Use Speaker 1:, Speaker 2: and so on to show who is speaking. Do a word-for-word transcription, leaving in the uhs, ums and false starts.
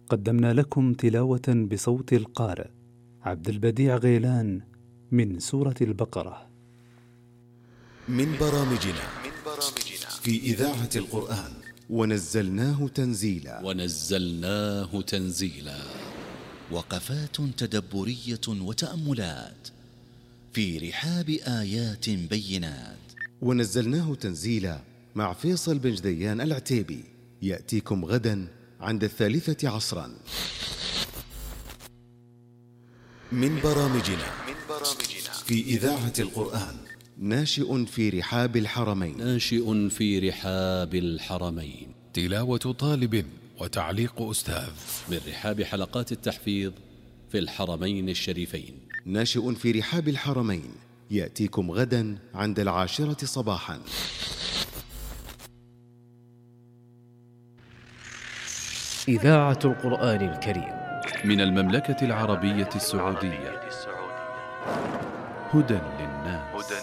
Speaker 1: قدمنا لكم تلاوة بصوت القارئ عبد البديع غيلان من سورة البقرة.
Speaker 2: من برامجنا في إذاعة القرآن ونزلناه تنزيلا
Speaker 3: ونزلناه تنزيلا
Speaker 2: وقفات تدبرية وتأملات في رحاب آيات بينات. ونزلناه تنزيلا مع فيصل بن جديان العتيبي، يأتيكم غدا عند الثالثة عصرا. من برامجنا في إذاعة القرآن ناشئ في رحاب الحرمين
Speaker 3: ناشئ في رحاب الحرمين
Speaker 4: تلاوة طالب وتعليق أستاذ
Speaker 3: من رحاب حلقات التحفيظ في الحرمين الشريفين.
Speaker 2: ناشئ في رحاب الحرمين يأتيكم غدا عند العاشرة صباحا.
Speaker 5: إذاعة القرآن الكريم
Speaker 4: من المملكة العربية السعودية، هدى للناس.